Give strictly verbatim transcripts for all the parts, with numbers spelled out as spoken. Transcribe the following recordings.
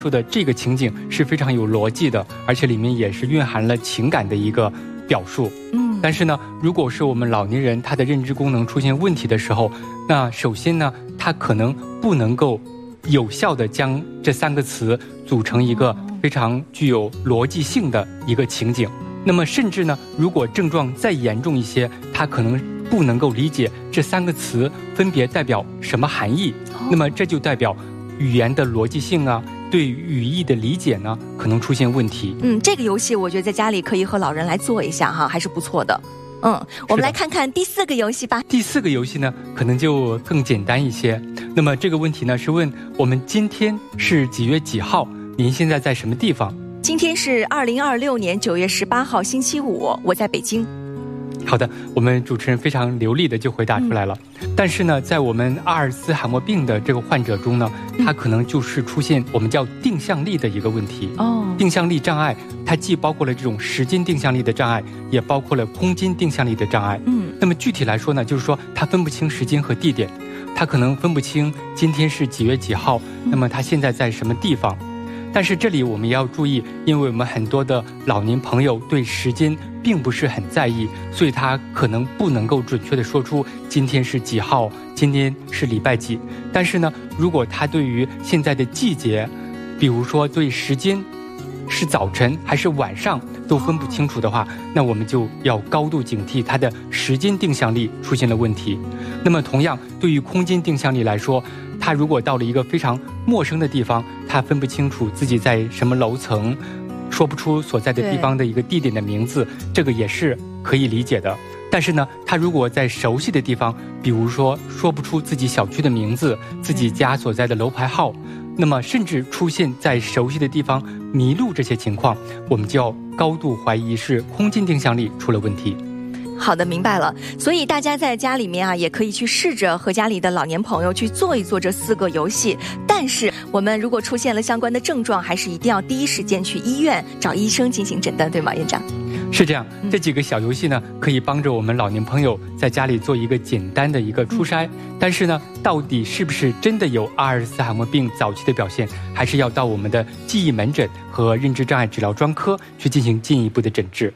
说的这个情景是非常有逻辑的，而且里面也是蕴含了情感的一个表述。嗯，但是呢，如果是我们老年人他的认知功能出现问题的时候，那首先呢，他可能不能够有效的将这三个词组成一个非常具有逻辑性的一个情景。那么甚至呢，如果症状再严重一些，他可能不能够理解这三个词分别代表什么含义。那么这就代表语言的逻辑性啊，对语义的理解呢，可能出现问题。 嗯，这个游戏我觉得在家里可以和老人来做一下哈，还是不错的。嗯，我们来看看第四个游戏吧。 第四个游戏呢，可能就更简单一些。那么这个问题呢，是问我们今天是几月几号？您现在在什么地方？ 今天是二零二六年九月十八号星期五，我在北京。 好的，我们主持人非常流利的就回答出来了。嗯、但是呢，在我们阿尔茨海默病的这个患者中呢，他可能就是出现我们叫定向力的一个问题。哦，定向力障碍，它既包括了这种时间定向力的障碍，也包括了空间定向力的障碍。嗯，那么具体来说呢，就是说他分不清时间和地点，他可能分不清今天是几月几号，那么他现在在什么地方。但是这里我们要注意，因为我们很多的老年朋友对时间并不是很在意，所以他可能不能够准确的说出今天是几号，今天是礼拜几。但是呢，如果他对于现在的季节，比如说对时间是早晨还是晚上都分不清楚的话，那我们就要高度警惕他的时间定向力出现了问题。那么同样，对于空间定向力来说，他如果到了一个非常陌生的地方，他分不清楚自己在什么楼层，说不出所在的地方的一个地点的名字，这个也是可以理解的。但是呢，他如果在熟悉的地方，比如说说不出自己小区的名字，自己家所在的楼牌号，那么甚至出现在熟悉的地方迷路这些情况，我们就要高度怀疑是空间定向力出了问题。 好的，明白了。所以大家在家里面啊，也可以去试着和家里的老年朋友去做一做这四个游戏。但是我们如果出现了相关的症状，还是一定要第一时间去医院找医生进行诊断，对吗，院长？ 是这样，这几个小游戏呢，可以帮着我们老年朋友在家里做一个简单的一个初筛。嗯、但是呢，到底是不是真的有阿尔茨海默病早期的表现，还是要到我们的记忆门诊和认知障碍治疗专科去进行进一步的诊治。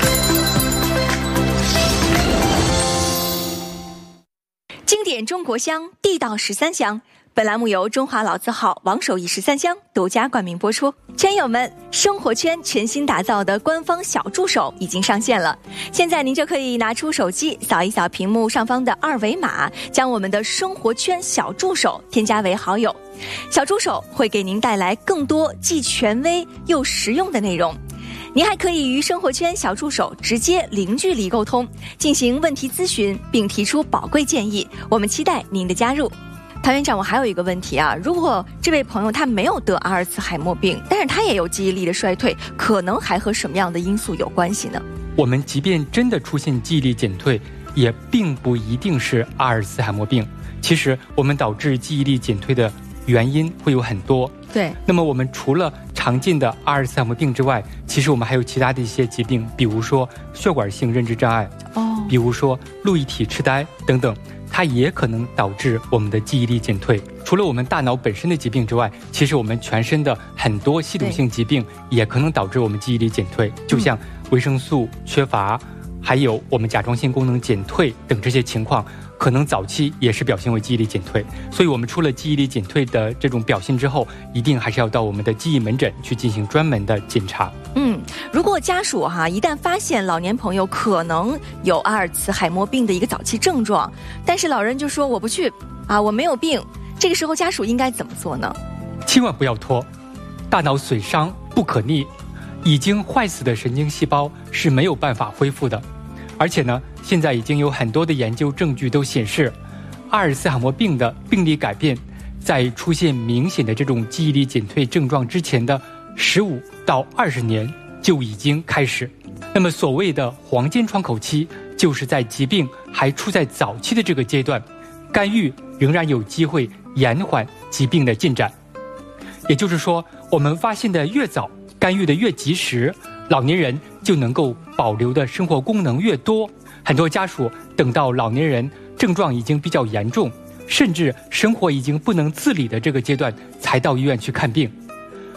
经典中国香，地道十三香。本栏目由中华老字号王守义十三香独家冠名播出。圈友们，生活圈全新打造的官方小助手已经上线了，现在您就可以拿出手机扫一扫屏幕上方的二维码，将我们的生活圈小助手添加为好友。小助手会给您带来更多既权威又实用的内容。您还可以与生活圈小助手直接零距离沟通，进行问题咨询，并提出宝贵建议。我们期待您的加入。唐院长，我还有一个问题啊，如果这位朋友他没有得阿尔茨海默病，但是他也有记忆力的衰退，可能还和什么样的因素有关系呢？ 我们即便真的出现记忆力减退，也并不一定是阿尔茨海默病。其实我们导致记忆力减退的原因会有很多。 对， 那么我们除了常见的阿尔茨海默病之外，其实我们还有其他的一些疾病，比如说血管性认知障碍，哦，比如说路易体痴呆等等，它也可能导致我们的记忆力减退。除了我们大脑本身的疾病之外，其实我们全身的很多系统性疾病也可能导致我们记忆力减退，就像维生素缺乏，还有我们甲状腺功能减退等这些情况，可能早期也是表现为记忆力减退。所以我们出了记忆力减退的这种表现之后，一定还是要到我们的记忆门诊去进行专门的检查。 嗯，如果家属哈一旦发现老年朋友可能有阿尔茨海默病的一个早期症状，但是老人就说我不去啊，我没有病，这个时候家属应该怎么做呢？ 千万不要拖，大脑损伤不可逆，已经坏死的神经细胞是没有办法恢复的。而且呢，现在已经有很多的研究证据都显示，阿尔茨海默病的病理改变在出现明显的这种记忆力减退症状之前的十五到二十年就已经开始。那么所谓的黄金窗口期，就是在疾病还处在早期的这个阶段，干预仍然有机会延缓疾病的进展。也就是说，我们发现的越早，干预的越及时，老年人就能够保留的生活功能越多。很多家属等到老年人症状已经比较严重，甚至生活已经不能自理的这个阶段才到医院去看病，